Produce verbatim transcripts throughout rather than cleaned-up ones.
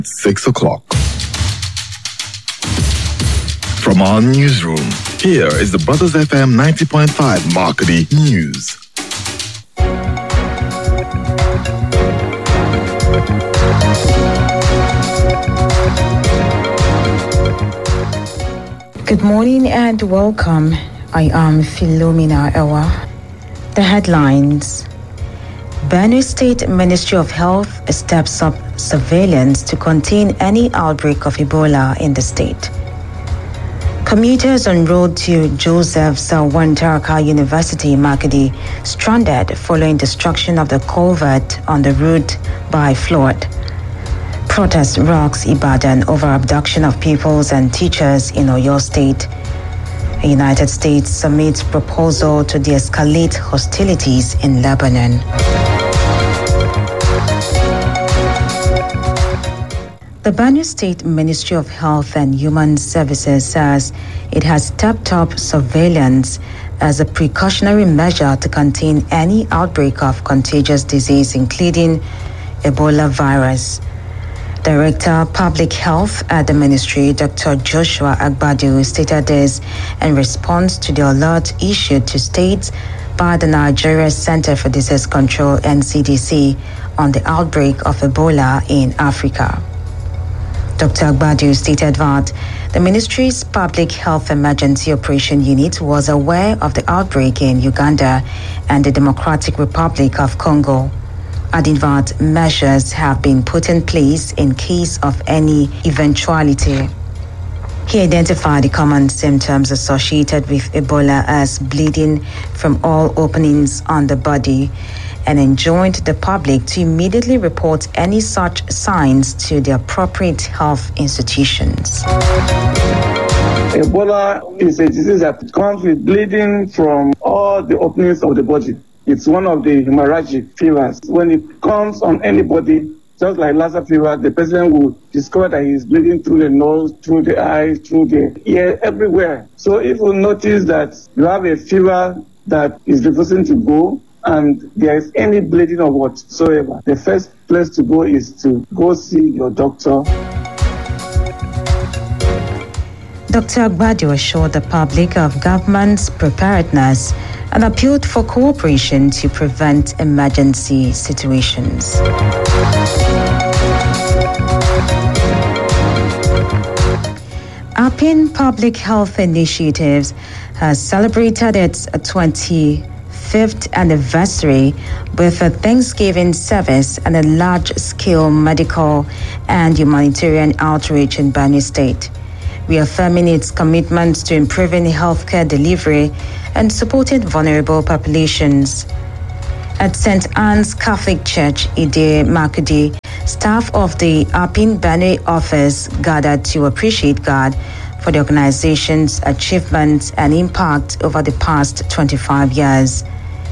six o'clock. From our newsroom, here is the Brothers F M ninety point five Marketing News. Good morning and welcome. I am Philomena Ewa. The headlines. Benue State Ministry of Health steps up surveillance to contain any outbreak of Ebola in the state. Commuters on road to Joseph Sawantaraka University, Makadi, stranded following destruction of the culvert on the route by flood. Protest rocks Ibadan over abduction of pupils and teachers in Oyo State. The United States submits proposal to de-escalate hostilities in Lebanon. The Benue State Ministry of Health and Human Services says it has stepped up surveillance as a precautionary measure to contain any outbreak of contagious disease, including Ebola virus. Director Public Health at the Ministry, Doctor Joshua Agbadu, stated this in response to the alert issued to states by the Nigeria Center for Disease Control, N C D C, on the outbreak of Ebola in Africa. Doctor Agbadu stated that the ministry's Public Health Emergency Operation Unit was aware of the outbreak in Uganda and the Democratic Republic of Congo, adding that measures have been put in place in case of any eventuality. He identified the common symptoms associated with Ebola as bleeding from all openings on the body and enjoined the public to immediately report any such signs to the appropriate health institutions. Ebola is a disease that comes with bleeding from all the openings of the body. It's one of the hemorrhagic fevers. When it comes on anybody, just like Lassa fever, the person will discover that he's bleeding through the nose, through the eyes, through the ear, everywhere. So if you notice that you have a fever that is refusing to go, and there is any bleeding or whatsoever, the first place to go is to go see your doctor. Doctor Agbadu assured the public of government's preparedness and appealed for cooperation to prevent emergency situations. Apin Public Health Initiatives has celebrated its twenty-fifth anniversary with a Thanksgiving service and a large-scale medical and humanitarian outreach in Benue State, reaffirming its commitment to improving healthcare delivery and supporting vulnerable populations. At Saint Anne's Catholic Church, Ide Makudi, staff of the Apin Benue office gathered to appreciate God for the organization's achievements and impact over the past twenty-five years.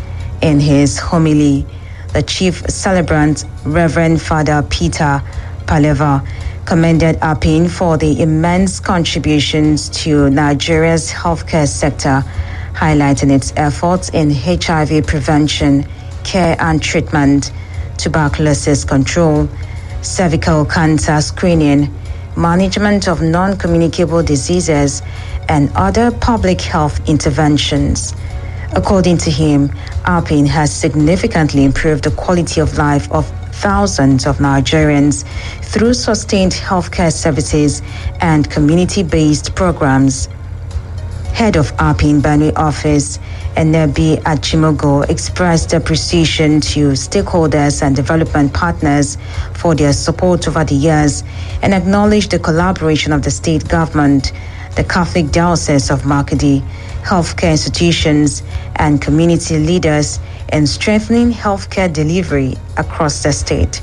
In his homily, the chief celebrant, Reverend Father Peter Paleva, commended Apin for the immense contributions to Nigeria's healthcare sector, highlighting its efforts in H I V prevention, care and treatment, tuberculosis control, cervical cancer screening, management of non-communicable diseases, and other public health interventions. According to him, Apin has significantly improved the quality of life of thousands of Nigerians through sustained healthcare services and community-based programs. Head of Apin Benue office, Enebi Achimogo, expressed appreciation to stakeholders and development partners for their support over the years and acknowledged the collaboration of the state government, the Catholic Diocese of Makadi, healthcare institutions, and community leaders in strengthening healthcare delivery across the state.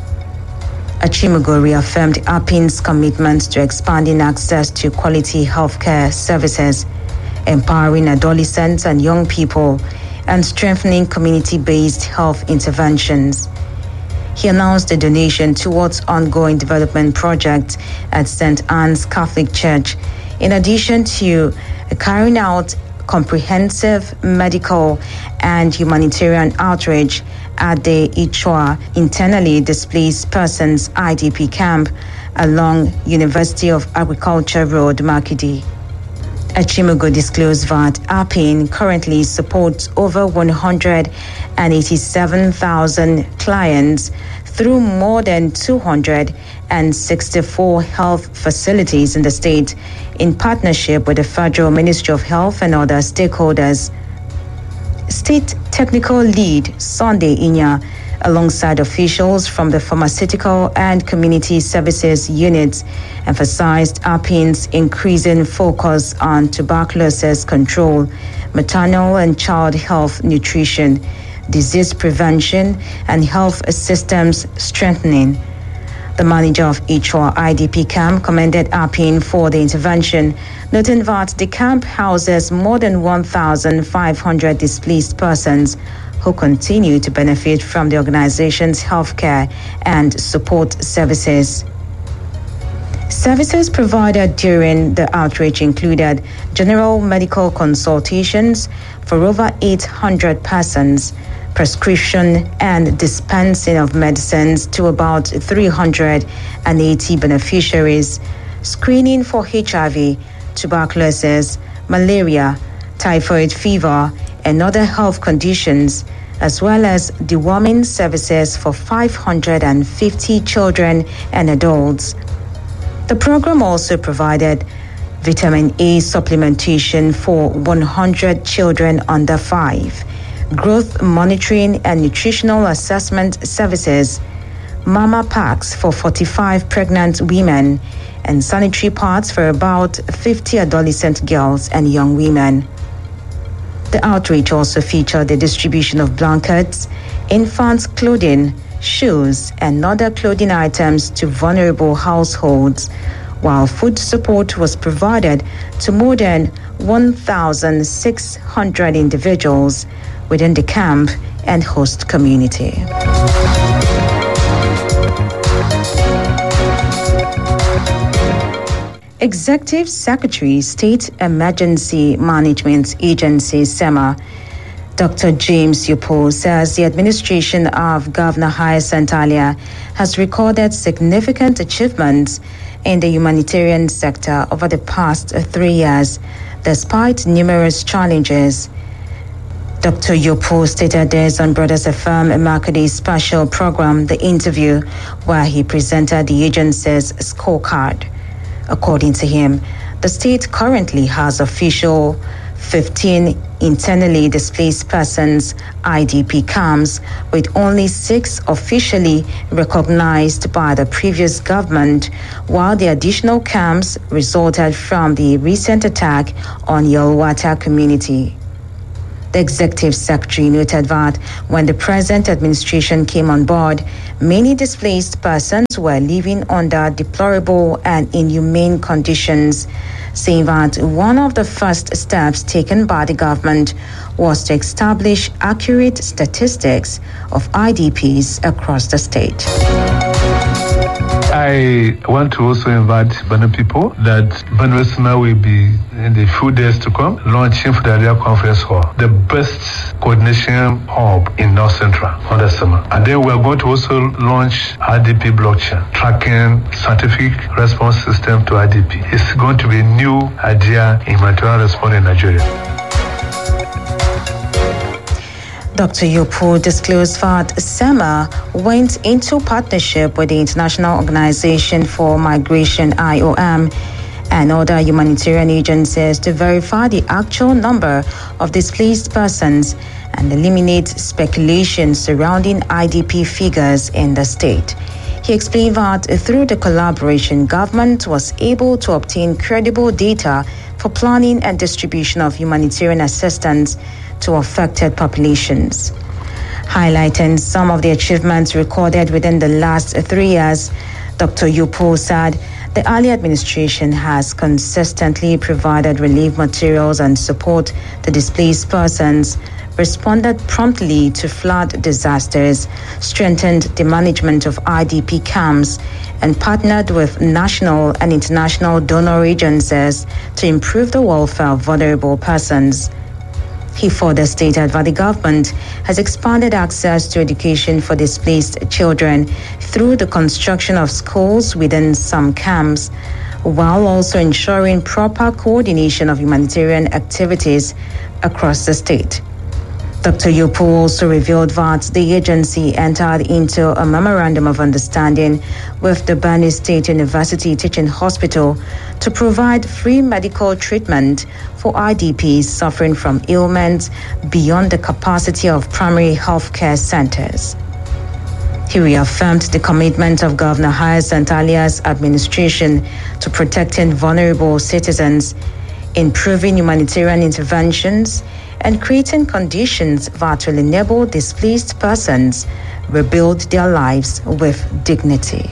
Achimogo reaffirmed Apin's commitment to expanding access to quality healthcare services, empowering adolescents and young people, and strengthening community-based health interventions. He announced a donation towards ongoing development projects at Saint Anne's Catholic Church, in addition to carrying out comprehensive medical and humanitarian outreach at the Ichwa internally displaced persons I D P camp along University of Agriculture Road, Makidi. Achimugo disclosed that APIN currently supports over one hundred eighty-seven thousand clients through more than two hundred sixty-four health facilities in the state in partnership with the Federal Ministry of Health and other stakeholders. State Technical Lead Sunday Inya, alongside officials from the Pharmaceutical and Community Services units, emphasized APIN's increasing focus on tuberculosis control, maternal and child health nutrition, disease prevention, and health systems strengthening. The manager of Ichwa I D P camp commended APIN for the intervention, noting that the camp houses more than one thousand five hundred displaced persons who continue to benefit from the organization's healthcare and support services. Services provided during the outreach included general medical consultations for over eight hundred persons, prescription and dispensing of medicines to about three hundred eighty beneficiaries, screening for H I V, tuberculosis, malaria, typhoid fever, and other health conditions, as well as deworming services for five hundred fifty children and adults. The program also provided vitamin A supplementation for one hundred children under five, growth monitoring and nutritional assessment services, mama packs for forty-five pregnant women, and sanitary pads for about fifty adolescent girls and young women. The outreach also featured the distribution of blankets, infants' clothing, shoes, and other clothing items to vulnerable households, while food support was provided to more than one thousand six hundred individuals within the camp and host community. Executive Secretary, State Emergency Management Agency, SEMA, Doctor James Yopo, says the administration of Governor Hyacinth Alia has recorded significant achievements in the humanitarian sector over the past three years, despite numerous challenges. Doctor Yopo stated this on Brothers F M Makadi's special program, The Interview, where he presented the agency's scorecard. According to him, the state currently has official fifteen internally displaced persons I D P camps, with only six officially recognized by the previous government, while the additional camps resulted from the recent attack on Yelwata community. The executive secretary noted that when the present administration came on board, many displaced persons were living under deplorable and inhumane conditions, saying that one of the first steps taken by the government was to establish accurate statistics of I D Ps across the state. I want to also invite Benue people that Benue SEMA will be in the few days to come launching for the Area Conference Hall, the best coordination hub in North Central on the SEMA. And then we are going to also launch I D P blockchain, tracking scientific response system to I D P. It's going to be a new idea in humanitarian response in Nigeria. Doctor Yopo disclosed that SEMA went into partnership with the International Organization for Migration, I O M, and other humanitarian agencies to verify the actual number of displaced persons and eliminate speculation surrounding I D P figures in the state. He explained that through the collaboration, government was able to obtain credible data for planning and distribution of humanitarian assistance to affected populations. Highlighting some of the achievements recorded within the last three years, Doctor Yopo said the Alia administration has consistently provided relief materials and support to displaced persons, responded promptly to flood disasters, strengthened the management of I D P camps, and partnered with national and international donor agencies to improve the welfare of vulnerable persons. He further stated that the government has expanded access to education for displaced children through the construction of schools within some camps, while also ensuring proper coordination of humanitarian activities across the state. Doctor Yopo also revealed that the agency entered into a memorandum of understanding with the Benue State University Teaching Hospital to provide free medical treatment for I D Ps suffering from ailments beyond the capacity of primary healthcare centers. He reaffirmed the commitment of Governor Hyacinth Alia's administration to protecting vulnerable citizens, improving humanitarian interventions, and creating conditions that will enable displaced persons rebuild their lives with dignity.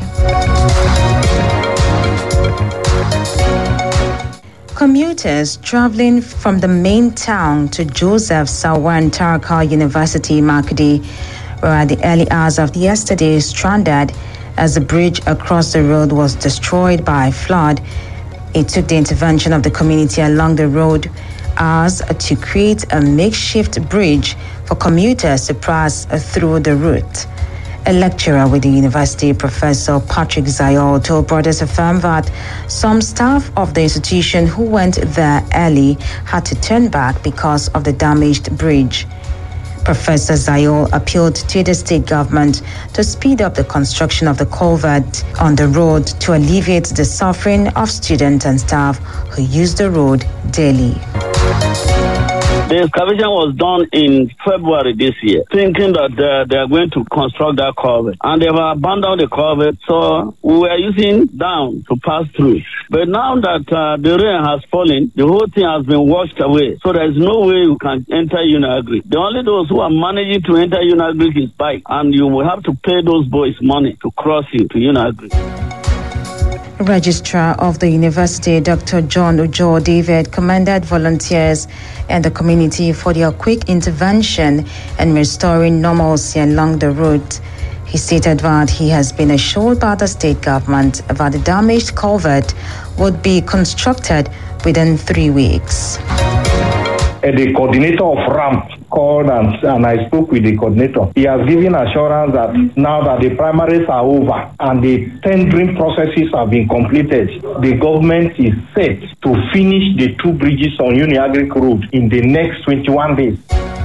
Commuters traveling from the main town to Joseph Sawan Tarakal University, Makudi, were at the early hours of yesterday stranded as the bridge across the road was destroyed by a flood. It took the intervention of the community along the road as to create a makeshift bridge for commuters to pass through the route. A lecturer with the university, Professor Patrick Zayol, told Brothers F M that some staff of the institution who went there early had to turn back because of the damaged bridge. Professor Zayol appealed to the state government to speed up the construction of the culvert on the road to alleviate the suffering of students and staff who use the road daily. The excavation was done in February this year, thinking that uh, they are going to construct that culvert. And they have abandoned the culvert, so we were using down to pass through. But now that uh, the rain has fallen, the whole thing has been washed away. So there is no way you can enter Unagri. The only those who are managing to enter Unagri is bike, and you will have to pay those boys money to cross it to Unagri. Registrar of the university, Doctor John Ujo David, commended volunteers and the community for their quick intervention in restoring normalcy along the route. He stated that he has been assured by the state government that the damaged culvert would be constructed within three weeks. The coordinator of RAMP called and, and I spoke with the coordinator. He has given assurance that now that the primaries are over and the tendering processes have been completed, the government is set to finish the two bridges on Uniagric Road in the next twenty-one days.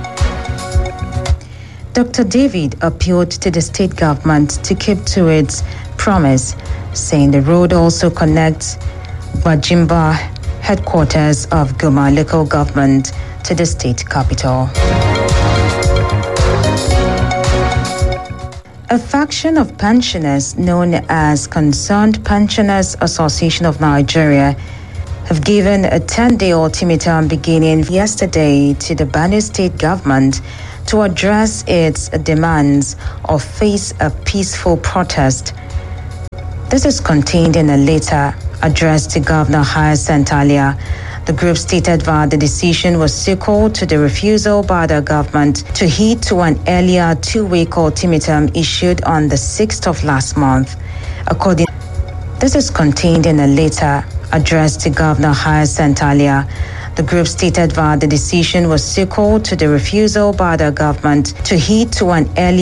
Doctor David appealed to the state government to keep to its promise, saying the road also connects Bajimba, headquarters of Guma local government, to the state capital. A faction of pensioners known as Concerned Pensioners Association of Nigeria have given a ten-day ultimatum beginning yesterday to the Benue State government to address its demands or face a peaceful protest. This is contained in a letter addressed to Governor Hyacinth Alia. The group stated that the decision was sequel to the refusal by the government to heed to an earlier two-week ultimatum issued on the sixth of last month. According, this is contained in a letter addressed to Governor Hyacinth Alia. The group stated that the decision was sequel to the refusal by the government to heed to an earlier